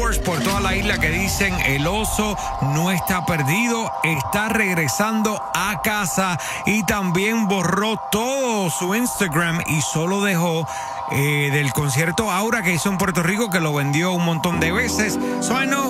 billboards por toda la isla que dicen el oso no está perdido, está regresando a casa, y también borró todo su Instagram y solo dejó del concierto Aura que hizo en Puerto Rico, que lo vendió un montón de veces. So I know